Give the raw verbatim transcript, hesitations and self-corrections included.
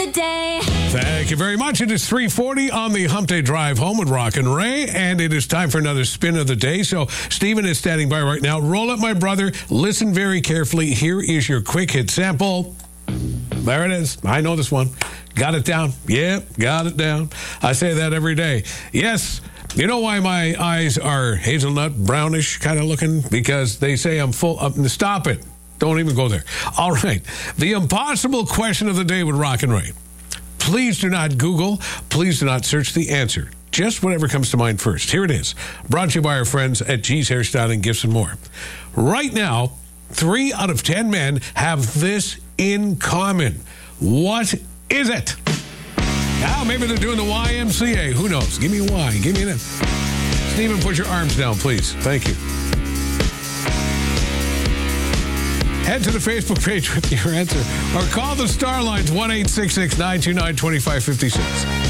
Day. Thank you very much. It is three forty on the Hump Day Drive home with Rock and Ray, and it is time for another spin of the day. So Stephen is standing by right now. Roll it, my brother. Listen very carefully. Here is your quick hit sample. There it is. I know this one. Got it down. Yep, got it down. I say that every day. Yes. You know why my eyes are hazelnut, brownish kind of looking? Because they say I'm full of... Stop it. Don't even go there. All right. The impossible question of the day with Rock and Ray. Please do not Google. Please do not search the answer. Just whatever comes to mind first. Here it is. Brought to you by our friends at G's Hairstyling, Gifts and More. Right now, three out of ten men have this in common. What is it? Now, maybe they're doing the Y M C A. Who knows? Give me a Y. Give me an F. Stephen, put your arms down, please. Thank you. Head to the Facebook page with your answer or call the Star Lines one eight six six, nine two nine, two five five six.